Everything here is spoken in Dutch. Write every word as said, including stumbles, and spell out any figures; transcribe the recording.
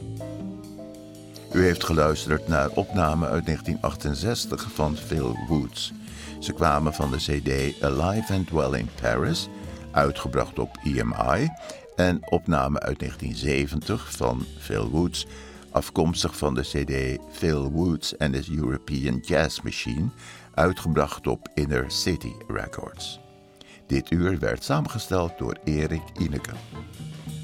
U heeft geluisterd naar opname uit negentien achtenzestig van Phil Woods. Ze kwamen van de cd Alive and Well in Paris, uitgebracht op E M I, en opname uit negentien zeventig van Phil Woods, afkomstig van de cd Phil Woods and his European Jazz Machine, uitgebracht op Inner City Records. Dit uur werd samengesteld door Erik Ineke.